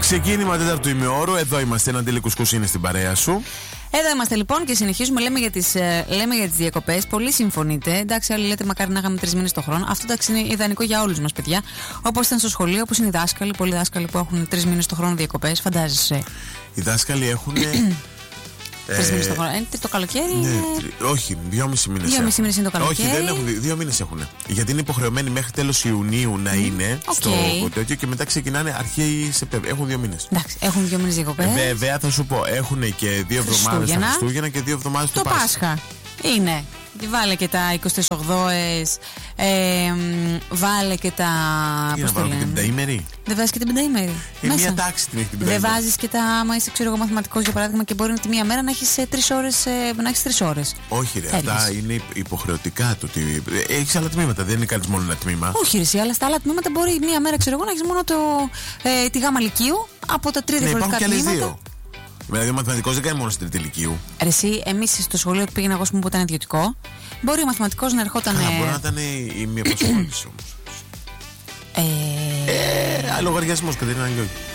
Ξεκίνημα τέταρτου ημιώρου. Εδώ είμαστε, ένα Ντέλη Κουσκουσίνη στην παρέα σου. Εδώ είμαστε λοιπόν και συνεχίζουμε. Λέμε για τις διακοπές. Πολλοί συμφωνείτε. Εντάξει, άλλοι λέτε μακάρι να είχαμε 3 μήνες το χρόνο. Αυτό εντάξει είναι ιδανικό για όλους μας, παιδιά. Όπως ήταν στο σχολείο, όπως είναι οι δάσκαλοι. Πολλοί δάσκαλοι που έχουν 3 μήνες το χρόνο διακοπές. Φαντάζεσαι. Οι δάσκαλοι έχουν. 3 μήνες το χρόνο. Το καλοκαίρι. Ναι, είναι... όχι, 2,5 μήνες. 2,5 μήνες είναι το καλοκαίρι. Όχι, δεν έχουν. 2 μήνες έχουν. Γιατί είναι υποχρεωμένοι μέχρι τέλος Ιουνίου να είναι στο τέτοιο και μετά ξεκινάνε αρχαίοι Σεπτέμβρη. Έχουν 2 μήνες. Εντάξει, έχουν 2 μήνες διακοπές. Βέβαια, θα σου πω, έχουν και 2 εβδομάδες τα Χριστούγεννα και 2 εβδομάδες το Πάσχα. Είναι. Βάλε και τα 28ες, βάλε και τα. Τι να βάλω, και την πενταήμερη. Δεν βάζεις και την πενταήμερη. Μια τάξη την έχει την πενταήμερη. Δεν βάζεις και τα. Άμα είσαι, ξέρω εγώ, μαθηματικός για παράδειγμα και μπορεί τη μία μέρα να έχεις 3 ώρες. Να έχεις 3 ώρες. Όχι, ρε, αυτά είναι υποχρεωτικά το ότι. Έχεις άλλα τμήματα, δεν είναι κάνεις μόνο ένα τμήμα. Όχι, ρε, αλλά στα άλλα τμήματα μπορεί μία μέρα, ξέρω εγώ, να έχεις μόνο τη γάμα λυκείου από τα 3 διαφορετικά τμήματα. Δηλαδή, ο μαθηματικός δεν κάνει μόνο στην τρίτη λυκείου. Εσύ, εμείς στο σχολείο που πήγαινα εγώ, που ήταν ιδιωτικό, μπορεί ο μαθηματικός να ερχόταν. Μπορεί να ήταν η μία προσφώνηση όμως. Λογαριασμός, Κατερίνα Γιώργη.